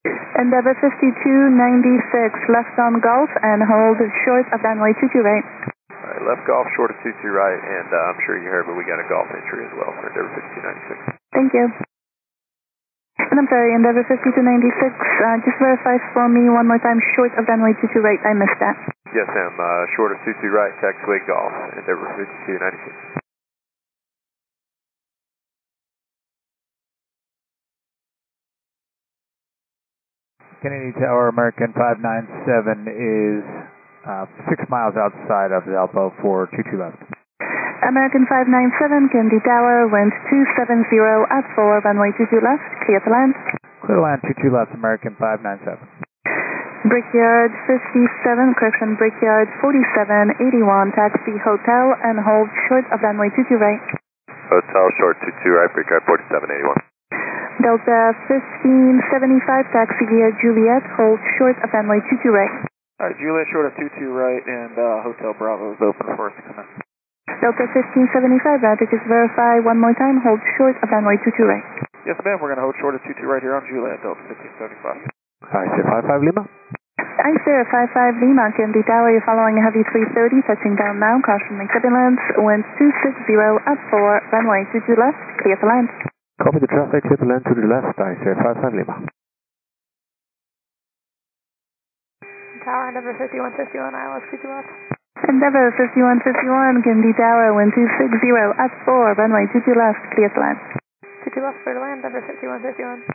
Endeavor 5296, left on Golf and hold short of runway 22 right. Alright, left Golf, short of 22 right, and I'm sure you heard, but we got a Golf entry as well for Endeavor 5296. Thank you. And I'm sorry, Endeavor 5296, just verify for me one more time, short of runway 22 right, I missed that. Yes ma'am, short of 22 right, taxiway Golf, Endeavor 5296. Kennedy Tower, American 597 is 6 miles outside of the Alpha for 22 left. American 597, Kennedy Tower, wind 270 at 4, runway 22 left, clear to land. Clear to land 22 left, American 597. Brickyard 57, correction, Brickyard 4781, taxi hotel and hold short of runway 22 right. Hotel, short 22 right, Brickyard 4781. Delta 1575, taxi via Juliet, hold short of runway 22 right. Alright, Juliet short of 22 right, and Hotel Bravo is open for us to come in. Delta 1575, roger, just verify one more time, hold short of runway 22 right. Yes ma'am, we're going to hold short of 22 right here on Juliet, Delta 1575. Icer 55 Lima. Icer 55 Lima, Kennedy Tower, you're following a heavy 330, touching down now, caution and turbulence, wind 260 at 4, runway 22 left, clear to land. Copy the traffic, clear to land to the left, Icer 55 Lima. Tower, Endeavor 5151, ILS 22 left. Endeavor 5151, Kennedy Tower, wind 260 at 4, runway 22 left, clear to land. 22 left, clear to land, Endeavor 5151.